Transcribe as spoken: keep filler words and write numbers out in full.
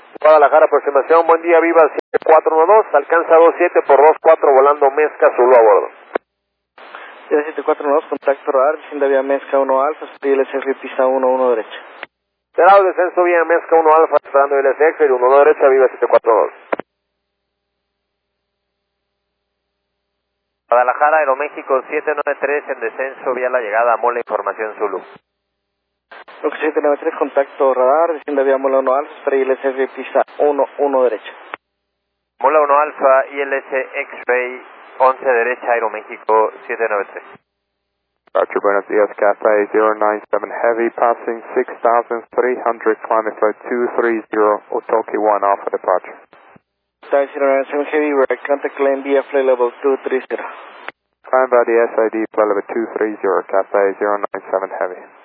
Guadalajara, aproximación, buen día, viva siete cuatro uno dos, alcanza dos siete por dos cuatro volando Mezca, Zulu a bordo. siete cuatro uno dos, contacto radar, descienda vía Mezca uno Alfa, L S X pista uno uno derecha. Cerrado, descenso vía Mezca uno Alfa, esperando L S X, uno uno derecha, viva siete cuatro dos. Guadalajara, Aeroméxico siete nueve tres, en descenso vía la llegada, Mola, información Zulu. siete nueve tres, contacto radar, descienda vía Mola uno Alfa, espera I L S X pista uno uno derecha. Mola uno Alfa, I L S X-Ray once derecha, Aeroméxico siete nueve tres. Roger, buenos días, Cathay zero nine seven Heavy, passing six thousand three hundred, climbing flight two three zero, Otoki one Alpha departure. Cathay zero nine seven Heavy, right, contact climb via flight level two three zero. Climb by the S I D, flight level two three zero, Cathay zero nine seven Heavy.